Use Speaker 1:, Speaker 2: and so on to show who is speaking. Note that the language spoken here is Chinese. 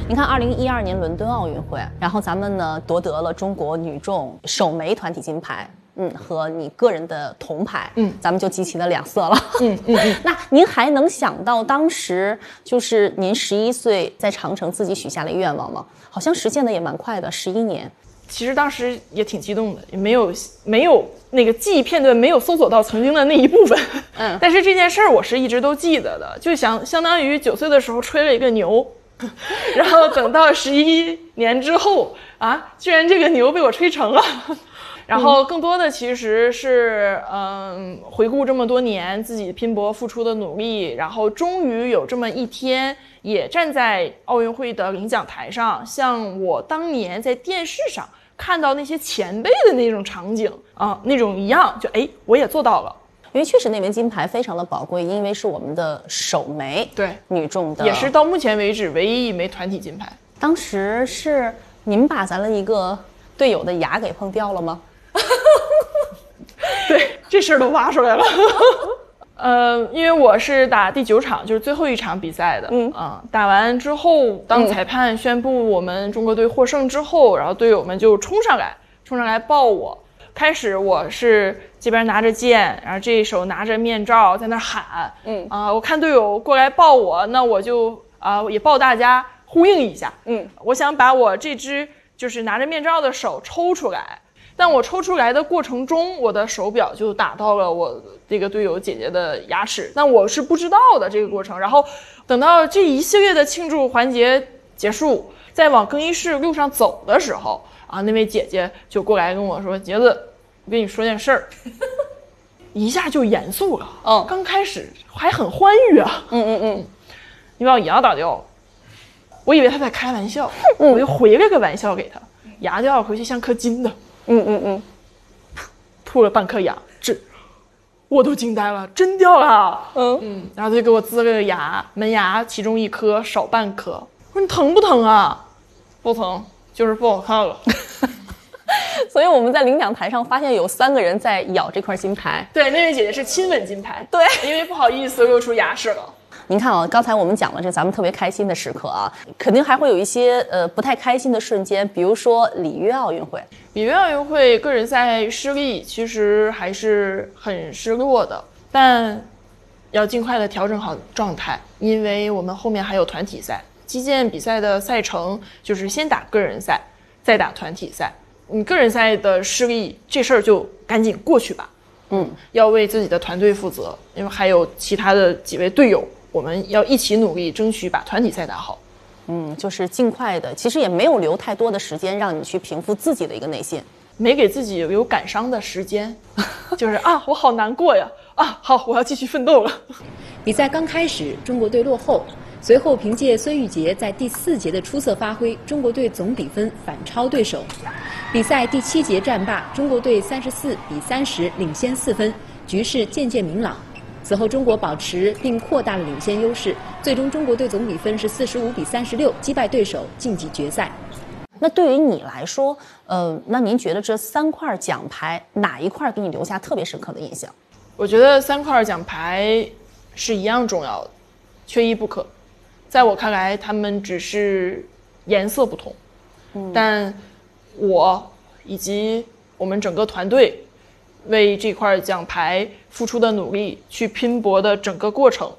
Speaker 1: 你看2012年伦敦奥运会，然后咱们呢夺得了中国女重首枚团体金牌。和你个人的铜牌，咱们就集齐了2色了。那您还能想到当时就是您11岁在长城自己许下了愿望吗？好像实现的也蛮快的，11年。
Speaker 2: 其实当时也挺激动的，也没有那个记忆片段没有搜索到曾经的那一部分。但是这件事儿我是一直都记得的，就相当于9岁的时候吹了一个牛，然后等到11年之后啊，居然这个牛被我吹成了。然后更多的其实是回顾这么多年自己拼搏付出的努力，然后终于有这么一天也站在奥运会的领奖台上，像我当年在电视上看到那些前辈的那种场景那种一样，就我也做到了。
Speaker 1: 因为确实那枚金牌非常的宝贵，因为是我们的首枚
Speaker 2: 对
Speaker 1: 女重的，
Speaker 2: 也是到目前为止唯一一枚团体金牌。
Speaker 1: 当时是您把咱的一个队友的牙给碰掉了吗？
Speaker 2: 对，这事儿都挖出来了。因为我是打第9场，就是最后一场比赛的。打完之后，当裁判宣布我们中国队获胜之后，然后队友们就冲上来抱我。开始我是这边拿着剑，然后这一手拿着面罩在那喊。我看队友过来抱我，那我就也抱大家呼应一下。我想把我这只就是拿着面罩的手抽出来。但我抽出来的过程中，我的手表就打到了我这个队友姐姐的牙齿，但我是不知道的这个过程。然后等到这一系列的庆祝环节结束，在往更衣室路上走的时候那位姐姐就过来跟我说：“杰子，我跟你说件事儿。”一下就严肃了。刚开始还很欢愉啊。你把我牙打掉了，我以为他在开玩笑，我就回了个玩笑给他，牙掉回去像颗金的。吐了半颗牙，我都惊呆了，真掉了。然后他就给我呲了个牙，门牙其中1颗少半颗。我说你疼不疼啊？不疼，就是不好看了。
Speaker 1: 所以我们在领奖台上发现有3个人在咬这块金牌。
Speaker 2: 对，那位姐姐是亲吻金牌。
Speaker 1: 对，
Speaker 2: 因为不好意思露出牙齿了。
Speaker 1: 您看刚才我们讲了这咱们特别开心的时刻肯定还会有一些不太开心的瞬间，比如说里约奥运会。
Speaker 2: 里约奥运会个人赛失利，其实还是很失落的，但要尽快的调整好状态，因为我们后面还有团体赛。击剑比赛的赛程就是先打个人赛，再打团体赛。你个人赛的失利，这事儿就赶紧过去吧。要为自己的团队负责，因为还有其他的几位队友。我们要一起努力，争取把团体赛打好。就是尽快的，其实也没有留太多的时间让你去平复自己的一个内心，
Speaker 1: 没给自己有感伤的时间，就是我好难过呀，好，我要继续奋斗了。
Speaker 3: 比赛刚开始，中国队落后，随后凭借孙玉洁在第4节的出色发挥，中国队总比分反超对手。比赛第7节战罢，中国队34-30领先4分，局势渐渐明朗。此后，中国保持并扩大了领先优势，最终中国队总比分是45-36击败对手晋级决赛。
Speaker 2: 那对于你来说，那您觉得这3块奖牌哪一块给你留下特别深刻的印象？
Speaker 1: 我觉得3块奖牌是一样重要的，缺一不可。在我看来，它们只是颜色不同，但我以及我们整个团队为这块奖牌付出的努力，去拼搏的整个过程，